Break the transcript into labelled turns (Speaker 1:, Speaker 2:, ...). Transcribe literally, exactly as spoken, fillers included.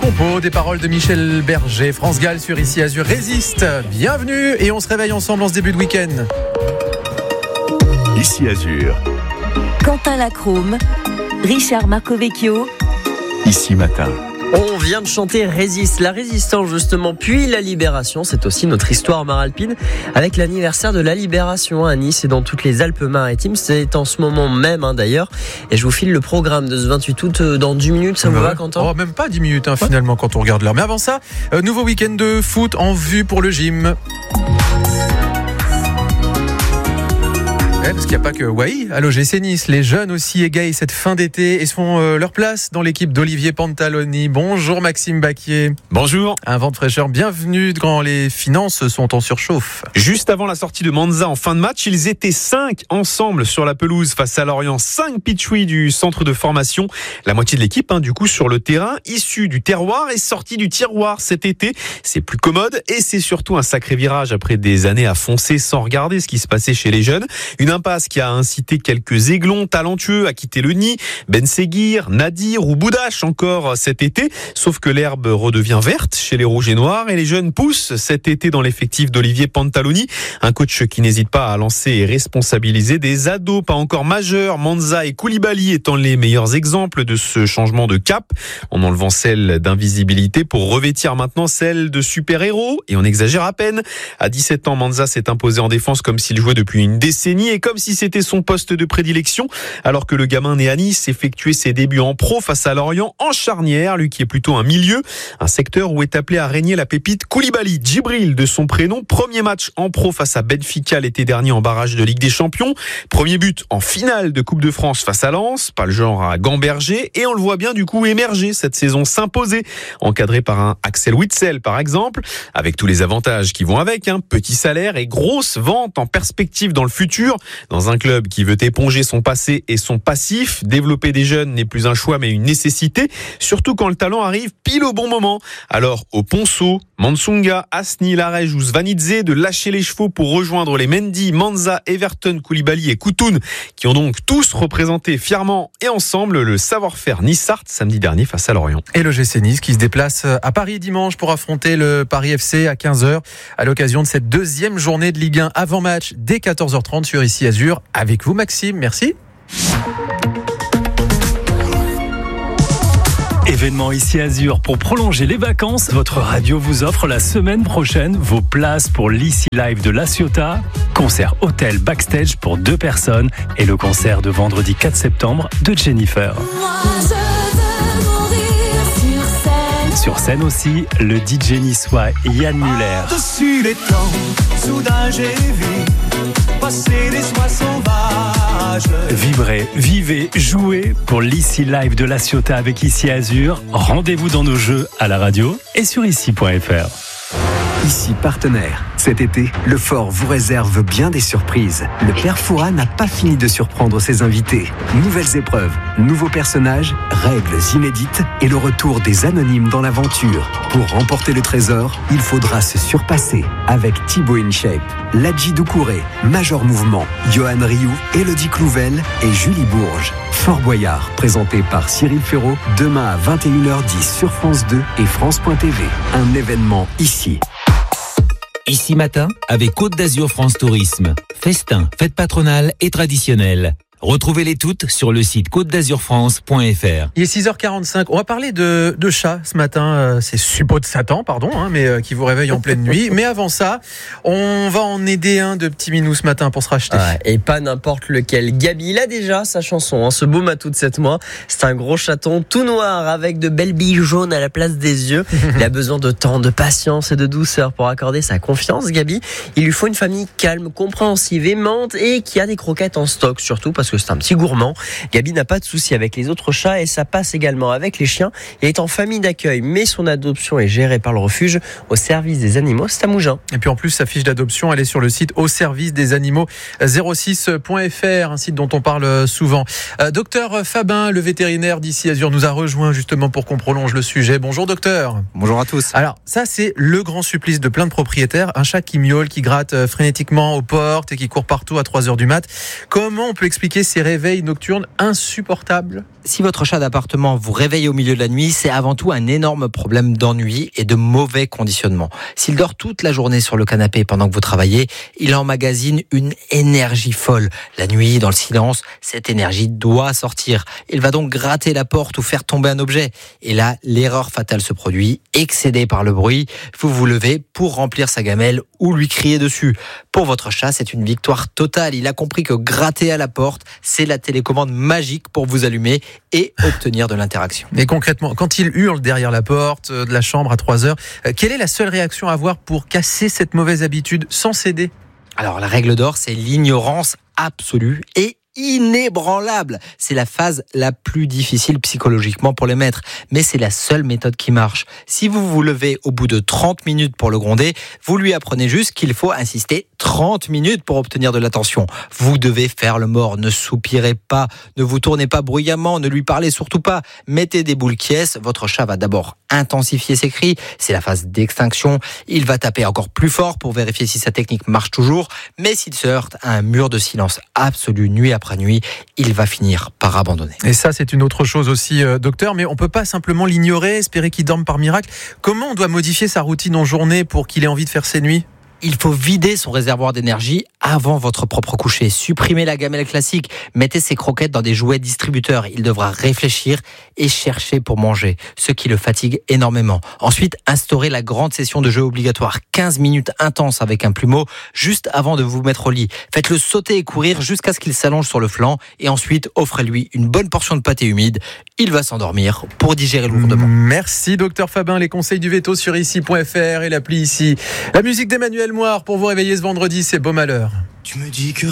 Speaker 1: Compo, des paroles de Michel Berger. France Gall sur Ici Azur résiste. Bienvenue et on se réveille ensemble en ce début de week-end.
Speaker 2: Ici Azur.
Speaker 3: Quentin Lacrome, Richard Marcovecchio.
Speaker 2: Ici Matin.
Speaker 4: On vient de chanter Résiste, la résistance justement, puis la libération. C'est aussi notre histoire maralpine avec l'anniversaire de la libération à Nice et dans toutes les Alpes-Maritimes. C'est en ce moment même hein, d'ailleurs. Et je vous file le programme de ce vingt-huit août dans dix minutes. Ça
Speaker 1: ouais.
Speaker 4: vous va, Quentin ?
Speaker 1: Oh, même pas dix minutes hein, ouais. Finalement quand on regarde l'heure. Mais avant ça, euh, nouveau week-end de foot en vue pour le gym. Ouais, parce qu'il n'y a pas que Wai à l'O G C Nice. Les jeunes aussi égayent cette fin d'été et se font euh, leur place dans l'équipe d'Olivier Pantaloni. Bonjour Maxime Baquier.
Speaker 5: Bonjour.
Speaker 1: Un vent de fraîcheur, bienvenue quand les finances sont en surchauffe.
Speaker 5: Juste avant la sortie de Manza en fin de match, ils étaient cinq ensemble sur la pelouse face à Lorient. cinq pitchouis du centre de formation. La moitié de l'équipe, hein, du coup, sur le terrain, issue du terroir et sortie du tiroir cet été. C'est plus commode et c'est surtout un sacré virage après des années à foncer sans regarder ce qui se passait chez les jeunes. Une impasse qui a incité quelques aiglons talentueux à quitter le nid, Ben Seguir, Nadir ou Boudache encore cet été, sauf que l'herbe redevient verte chez les rouges et noirs et les jeunes poussent cet été dans l'effectif d'Olivier Pantaloni, un coach qui n'hésite pas à lancer et responsabiliser des ados pas encore majeurs, Manza et Koulibaly étant les meilleurs exemples de ce changement de cap, en enlevant celle d'invisibilité pour revêtir maintenant celle de super-héros, et on exagère à peine. À dix-sept ans, Manza s'est imposé en défense comme s'il jouait depuis une décennie et comme si c'était son poste de prédilection, alors que le gamin né à Nice effectuait ses débuts en pro face à Lorient en charnière, lui qui est plutôt un milieu, un secteur où est appelé à régner la pépite Koulibaly, Djibril de son prénom, premier match en pro face à Benfica l'été dernier en barrage de Ligue des Champions, premier but en finale de Coupe de France face à Lens, pas le genre à gamberger, et on le voit bien du coup émerger cette saison, s'imposer, encadré par un Axel Witsel par exemple, avec tous les avantages qui vont avec, hein, petit salaire et grosse vente en perspective dans le futur. Dans un club qui veut éponger son passé et son passif, développer des jeunes n'est plus un choix mais une nécessité, surtout quand le talent arrive pile au bon moment. Alors au Ponceau, Mansunga, Asni, Larège ou Svanidze de lâcher les chevaux pour rejoindre les Mendy, Manza, Everton, Koulibaly et Koutoun, qui ont donc tous représenté fièrement et ensemble le savoir-faire Nissart samedi dernier face à Lorient.
Speaker 1: Et le G C Nice qui se déplace à Paris dimanche pour affronter le Paris F C à quinze heures à l'occasion de cette deuxième journée de Ligue un avant-match dès quatorze heures trente sur Ici Azur. Avec vous Maxime, merci.
Speaker 6: Événement Ici Azur pour prolonger les vacances. Votre radio vous offre la semaine prochaine vos places pour l'Ici Live de La Ciotat, concert hôtel backstage pour deux personnes et le concert de vendredi quatre septembre de Jennifer.
Speaker 7: Moi, je veux mourir sur scène.
Speaker 6: Sur scène aussi, le D J niçois Yann Muller.
Speaker 8: Par-dessus les temps, soudain j'ai vu passer les soies sauvages.
Speaker 6: Vibrez, vivez, jouez pour l'Ici Live de La Ciotat avec Ici Azur. Rendez-vous dans nos jeux à la radio et sur ici point f r.
Speaker 9: Ici partenaire. Cet été, le Fort vous réserve bien des surprises. Le Père Fouras n'a pas fini de surprendre ses invités. Nouvelles épreuves, nouveaux personnages, règles inédites et le retour des anonymes dans l'aventure. Pour remporter le trésor, il faudra se surpasser avec Thibaut InShape, Ladji Doucouré, Major Mouvement, Johan Rioux, Élodie Clouvel et Julie Bourges. Fort Boyard, présenté par Cyril Ferraud, demain à vingt et une heures dix sur France deux et France point t v. Un événement ici.
Speaker 10: Ici Matin, avec Côte d'Azur France Tourisme. Festin, fête patronale et traditionnelle. Retrouvez-les toutes sur le site côte d'azur france point f r.
Speaker 1: Il est six heures quarante-cinq. On va parler de, de chats ce matin. Euh, c'est suppôt de Satan, pardon, hein, mais euh, qui vous réveille en pleine nuit. Mais avant ça, on va en aider un de petit minou ce matin pour se racheter.
Speaker 4: Ouais, et pas n'importe lequel. Gabi, il a déjà sa chanson, hein, ce beau matou de sept mois. C'est un gros chaton tout noir avec de belles billes jaunes à la place des yeux. Il a besoin de temps, de patience et de douceur pour accorder sa confiance, Gabi. Il lui faut une famille calme, compréhensive, aimante et qui a des croquettes en stock, surtout parce que c'est un petit gourmand. Gabi n'a pas de souci avec les autres chats et ça passe également avec les chiens. Il est en famille d'accueil, mais son adoption est gérée par le refuge au service des animaux, c'est à Mougins.
Speaker 1: Et puis en plus, sa fiche d'adoption, elle est sur le site au service des animaux zéro six point f r, un site dont on parle souvent. Euh, docteur Fabin, le vétérinaire d'Ici Azur, nous a rejoint justement pour qu'on prolonge le sujet. Bonjour docteur.
Speaker 11: Bonjour à tous.
Speaker 1: Alors ça, c'est le grand supplice de plein de propriétaires. Un chat qui miaule, qui gratte frénétiquement aux portes et qui court partout à trois heures du mat. Comment on peut expliquer ces réveils nocturnes insupportables ?
Speaker 11: si votre chat d'appartement vous réveille au milieu de la nuit, c'est avant tout un énorme problème d'ennui et de mauvais conditionnement. S'il dort toute la journée sur le canapé pendant que vous travaillez, il emmagasine une énergie folle. La nuit, dans le silence, cette énergie doit sortir. Il va donc gratter la porte ou faire tomber un objet. Et là, l'erreur fatale se produit. Excédé par le bruit, vous vous levez pour remplir sa gamelle ou lui crier dessus. Pour votre chat, c'est une victoire totale. Il a compris que gratter à la porte, c'est la télécommande magique pour vous allumer et obtenir de l'interaction.
Speaker 1: Et concrètement, quand il hurle derrière la porte de la chambre à trois heures, quelle est la seule réaction à avoir pour casser cette mauvaise habitude sans céder ?
Speaker 11: Alors la règle d'or, c'est l'ignorance absolue et inébranlable. C'est la phase la plus difficile psychologiquement pour les maîtres, mais c'est la seule méthode qui marche. Si vous vous levez au bout de trente minutes pour le gronder, vous lui apprenez juste qu'il faut insister trente minutes pour obtenir de l'attention. Vous devez faire le mort, ne soupirez pas, ne vous tournez pas bruyamment, ne lui parlez surtout pas. Mettez des boules quiesces, votre chat va d'abord intensifier ses cris, c'est la phase d'extinction. Il va taper encore plus fort pour vérifier si sa technique marche toujours, mais s'il se heurte à un mur de silence absolu nuit après nuit, il va finir par abandonner.
Speaker 1: Et ça, c'est une autre chose aussi, euh, docteur, mais on peut pas simplement l'ignorer, espérer qu'il dorme par miracle. Comment on doit modifier sa routine en journée pour qu'il ait envie de faire ses nuits ?
Speaker 11: Il faut vider son réservoir d'énergie avant votre propre coucher. Supprimez la gamelle classique. Mettez ses croquettes dans des jouets distributeurs. Il devra réfléchir et chercher pour manger, ce qui le fatigue énormément. Ensuite, instaurez la grande session de jeu obligatoire. quinze minutes intenses avec un plumeau juste avant de vous mettre au lit. Faites-le sauter et courir jusqu'à ce qu'il s'allonge sur le flanc. Et ensuite, offrez-lui une bonne portion de pâté humide. Il va s'endormir pour digérer lourdement.
Speaker 1: Merci, docteur Fabin. Les conseils du veto sur ici point f r et l'appli ici. La musique d'Emmanuel Moire pour vous réveiller ce vendredi, c'est Beau Malheur.
Speaker 8: Tu me dis que